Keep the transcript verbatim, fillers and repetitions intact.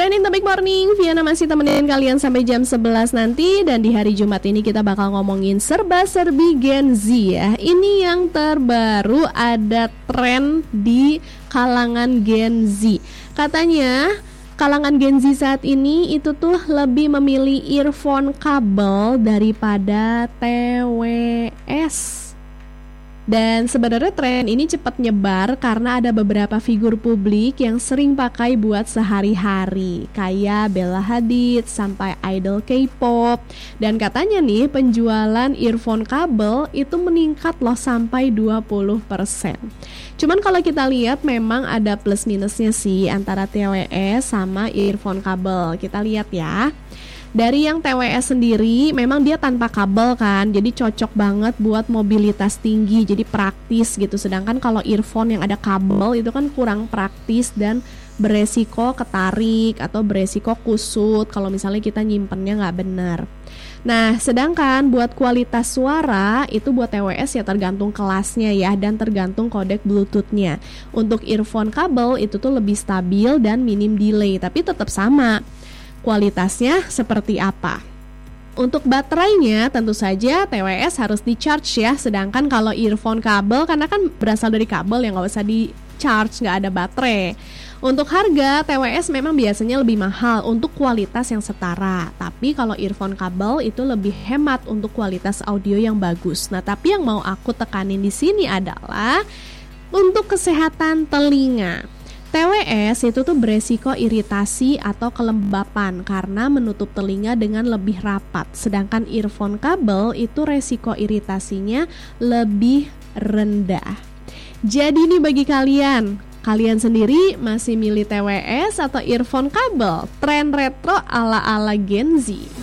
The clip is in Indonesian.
Trending Topic Morning, Viana masih temenin kalian sampai jam sebelas nanti. Dan di hari Jumat ini kita bakal ngomongin serba-serbi Gen Z ya. Ini yang terbaru, ada tren di kalangan Gen Z. Katanya kalangan Gen Z saat ini itu tuh lebih memilih earphone kabel daripada T W S. Dan sebenarnya tren ini cepat nyebar karena ada beberapa figur publik yang sering pakai buat sehari-hari, kayak Bella Hadid sampai idol K-pop. Dan katanya nih penjualan earphone kabel itu meningkat loh sampai dua puluh persen. Cuman kalau kita lihat memang ada plus minusnya sih antara T W S sama earphone kabel. Kita lihat ya. Dari yang T W S sendiri memang dia tanpa kabel kan, jadi cocok banget buat mobilitas tinggi, jadi praktis gitu. Sedangkan kalau earphone yang ada kabel itu kan kurang praktis dan beresiko ketarik atau beresiko kusut kalau misalnya kita nyimpennya nggak benar. Nah, sedangkan buat kualitas suara itu buat T W S ya tergantung kelasnya ya, dan tergantung kodek Bluetooth-nya. Untuk earphone kabel itu tuh lebih stabil dan minim delay, tapi tetap sama kualitasnya seperti apa. Untuk baterainya tentu saja T W S harus di charge ya. Sedangkan kalau earphone kabel karena kan berasal dari kabel yang gak usah di charge, gak ada baterai. Untuk harga T W S memang biasanya lebih mahal untuk kualitas yang setara. Tapi kalau earphone kabel itu lebih hemat untuk kualitas audio yang bagus. Nah, tapi yang mau aku tekanin di sini adalah untuk kesehatan telinga. T W S itu tuh beresiko iritasi atau kelembapan karena menutup telinga dengan lebih rapat. Sedangkan earphone kabel itu resiko iritasinya lebih rendah. Jadi nih bagi kalian, kalian sendiri masih milih T W S atau earphone kabel? Tren retro ala-ala Gen Z.